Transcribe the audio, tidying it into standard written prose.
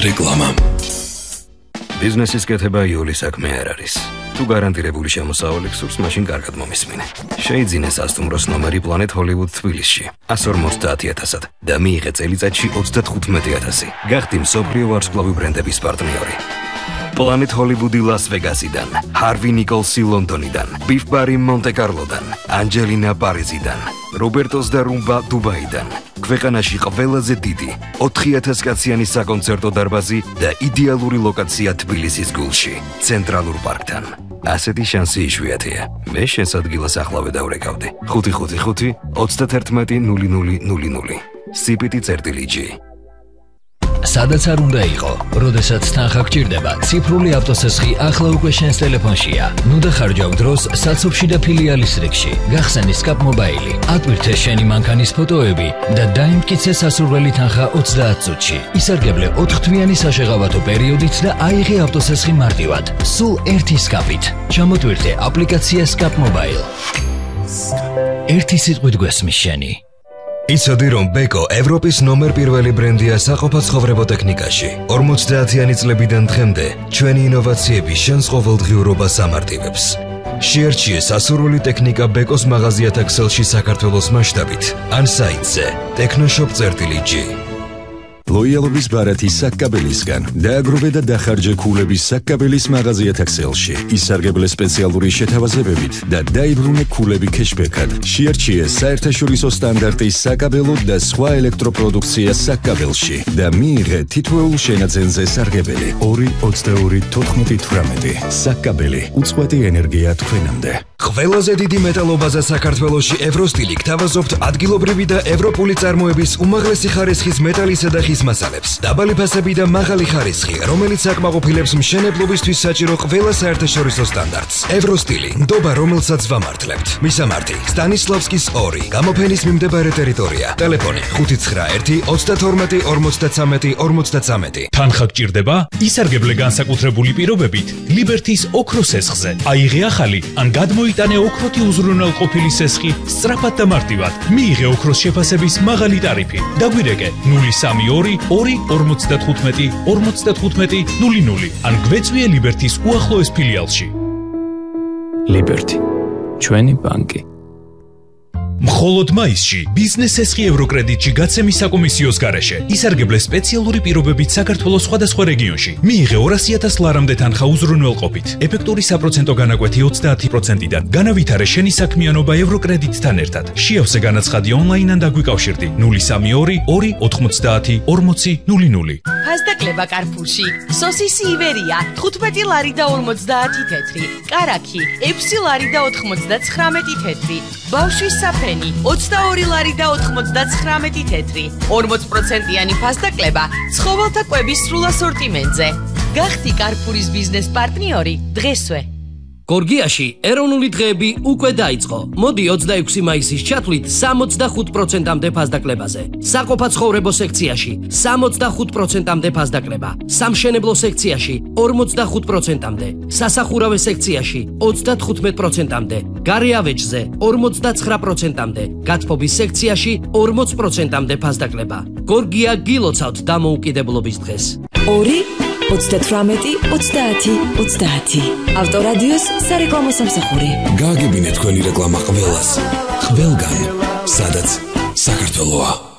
რეკლამა. ბიზნესის კეთება იული საქმე არ არის. თუ გარანტირებული შემოსავალი გსურს, მაშინ კარგად მომისმინე. შეიძინე სასტუმროს ნომერი Planet Hollywood თბილისში 150,000-ად და მიიღე წელიწადში 35,000. გახდი მსოფლიო ვარსკვლავი ბრენდების პარტნიორი. Planet Hollywood Las Vegasიდან, Harvey Nicholsi ლონდონიდან, Beef Bar Monte Carlo-დან, Angelina Paris-დან, Roberto's და Rumba Dubai-დან. ქვეყანაში ყველაზე დიდი 4000 კაციანი საკონცერტო დარბაზი და იდეალური ლოკაცია თბილისის გულში, ცენტრალურ პარკთან. ასეთი შანსი იშვიათია. მე შენს ადგილას ახლავე დავრეკავდი. 555 31 0000. CPT-G. სადაც არ უნდა იყო, როდესაც თანხა გჭირდება, ციფრული ავტოსესხი ახლა უკვე შენს ტელეფონშია. ნუ დახარჯავ დროს საცობში და ფილიალის რიგში. გახსენი Scap Mobile, ატვირთე შენი მანქანის ფოტოები და დაიმტკიცე სასურველი თანხა 30 წუთში. ისარგებლე 4 თვიანი საშეღავათო პერიოდით და აიღე ავტოსესხი მარტივად. სულ ერთი Scap-ით. ჩამოტვირთე აპლიკაცია Scap Mobile. ერთი სიტყვით გვესმის შენი. იცოდი რომ ბეკო ევროპის ნომერ პირველი ბრენდია საყოფაცხოვრებო ტექნიკაში. 50-იანი წლებიდან დღემდე ჩვენი ინოვაციები შენს ყოველდღიურობას ამარტივებს. შეერჩიე სასურველი ტექნიკა ბეკოს მაღაზიათა ქსელში საქართველოს მასშტაბით ან საიტზე technoshop.g. ლოიალობის ბარათი საკკაბელისგან დააგროვე და დახარჯე ქულების საკკაბელის მაღაზიათა ქსელში. ისარგებლე სპეციალური შეთავაზებებით და დაიბრუნე ქულები кэშბექად. შეერჩიე საერთაშორისო სტანდარტის საკაბელო და სხვა ელექტროპროდუქცია საკკაბელში და მიიღე თითოეულ შენაძენზე სარგებელი 222-14-18. საკკაბელი უწყვეტი ენერგია თქვენამდე. ყველაზე დიდი მეტალობაზე საქართველოში ევროსტილი გთავაზობთ ადგილობრივი და ევროპული წარმოების უმაღლესი ხარისხის მეტალისა და ხის მასალებს. დაბალი ფასები და მაღალი ხარისხი, რომელიც აკმაყოფილებს მშენებლობისთვის საჭირო ყველა საერთაშორისო სტანდარტს. ევროსტილი, ნდობა, რომელსაც ვამართლებთ. მისამართი: სტანისლავსკის 2, გამოფენის მიმდებარე ტერიტორია. ტელეფონი 591 32 53 53. თანხა გჭირდება? ისარგებლე განსაკუთრებული პირობებით ლიბერთის ოქროს სესხზე. აიღე ახალი ან გადმოიტანე ოქროთი უზრუნველყოფილი სესხი სწრაფად და მარტივად. მიიღე ოქროს შეფასების მაღალი ტარიფი. დაგვირეკე 032 2 55 00 ან გვეწვიე ლიბერთის უახლოეს ფილიალში. ლიბერთი, ჩვენი ბანკი. მხოლოდ მაისში ბიზნეს სესხი ევროკრედიტში გაცემის საკომისიოს გარეშე ისარგებლე სპეციალური პირობებით საქართველოს სხვადასხვა რეგიონში. მიიღე 200,000 ლარამდე თანხა უზრუნველყოფით. ეფექტური საპროცენტო განაკვეთი 30%-დან. განავითარე შენი საქმიანობა ევროკრედიტთან ერთად. შეავსე განაცხადი ონლაინ ან დაგვიკავშირდი 032 2 90 40 00. ფასდაკლება კარფურში. სოსისი ივერია 15 ლარი და 50 თეთრი. კარაქი 6 ლარი და 99 თეთრი. ბავშვის საფენი 22 ლარი და 99 თეთრი. 40%-იანი ფასდაკლება ცხოველთა კვების სრულ ასორტიმენტზე. გახდი კარფურის ბიზნეს პარტნიორი დღესვე. გორგიაში ეროვნული დღეები უკვე დაიწყო. მოდი 26 მაისის ჩათვლით 65%-მდე ფასდაკლებაზე. საყოფაცხოვრებო სექციაში 65%-მდე ფასდაკლება. სამშენებლო სექციაში 45%-მდე. სასახურავე სექციაში 35%-მდე. გარე ავეჯზე 49%-მდე. გათბობის სექციაში 40%-მდე ფასდაკლება. გორგია გილოცავთ დამოუკიდებლობის დღეს. 2-18-30-30. ავტორადიოს სარეკლამო სამსახური. გააგებინე თქვენი რეკლამა ყველას. ყველგან, სადაც საქართველოა.